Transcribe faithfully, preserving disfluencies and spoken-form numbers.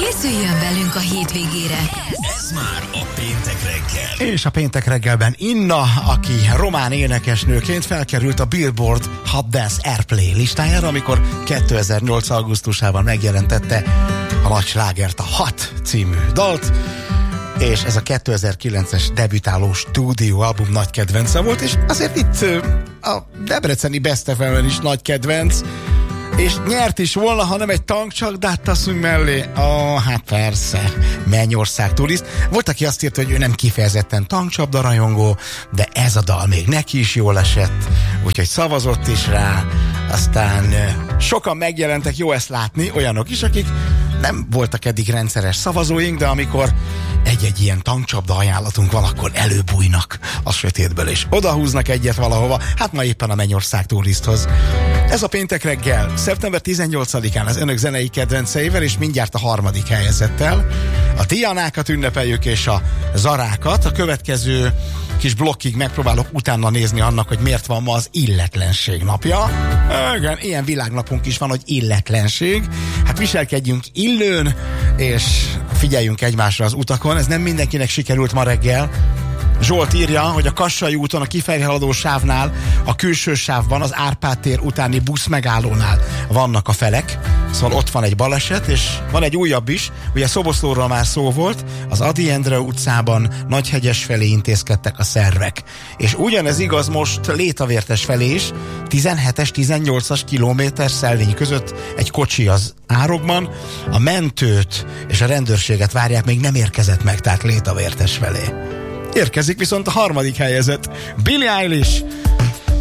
Készüljön velünk a hétvégére. Ez már a péntek reggel. És a péntek reggelben Inna, aki román énekesnőként felkerült a Billboard Hot Dance Airplay listájára, amikor kétezer-nyolc. augusztusában megjelentette a nagy slágert, a Hot című dalt, és ez a kétezer-kilences debütáló stúdióalbum nagy kedvence volt, és azért itt a debreceni Best ef em-en is nagy kedvenc, és nyert is volna, ha nem egy tank csak, de hát taszunk mellé. Ó, oh, hát persze, Mennyország turiszt. Volt, aki azt írta, hogy ő nem kifejezetten tankcsapda rajongó, de ez a dal még neki is jól esett, úgyhogy szavazott is rá. Aztán sokan megjelentek, jó ezt látni, olyanok is, akik nem voltak eddig rendszeres szavazóink, de amikor egy-egy ilyen tankcsapda ajánlatunk van, akkor előbújnak a sötétből, és odahúznak egyet valahova, hát ma éppen a Mennyország Touristhoz. Ez a péntek reggel, szeptember tizennyolcadikán az önök zenei kedvenceivel, és mindjárt a harmadik helyezettel. A Dianákat ünnepeljük, és a Zarákat. A következő kis blokkig megpróbálok utána nézni annak, hogy miért van ma az illetlenség napja. Igen, ilyen világnapunk is van, hogy illetlenség. Hát viselkedjünk illőn, és figyeljünk egymásra az utakon. Ez nem mindenkinek sikerült ma reggel. Zsolt írja, hogy a Kassai úton a kifelé haladó sávnál, a külső sávban, az Árpád tér utáni busz megállónál vannak a felek, szóval ott van egy baleset, és van egy újabb is, ugye Szoboszlóról már szó volt, az Ady Endre utcában Nagyhegyes felé intézkedtek a szervek. És ugyanez igaz most Létavértes felé is, tizenhetes tizennyolcas kilométer Szelvény között egy kocsi az árokban, a mentőt és a rendőrséget várják, még nem érkezett meg, tehát Létavértes felé. Érkezik viszont a harmadik helyezett, Billie Eilish,